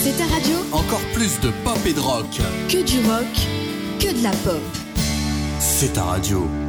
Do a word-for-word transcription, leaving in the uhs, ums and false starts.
C'est ta radio. Encore plus de pop et de rock. Que du rock, que de la pop. C'est ta radio.